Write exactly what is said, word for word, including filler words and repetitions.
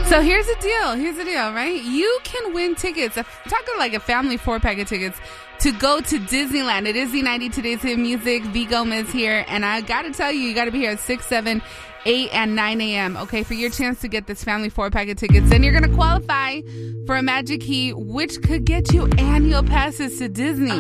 So here's the deal. Here's the deal, right? You can win tickets. I'm talking like a family four-pack of tickets to go to Disneyland. It is Z ninety Today's Hit Music. V Gomez here. And I got to tell you, you got to be here at six, seven, eight, and nine a.m., okay, for your chance to get this family four-pack of tickets. Then you're going to qualify for a Magic Key, which could get you annual passes to Disney.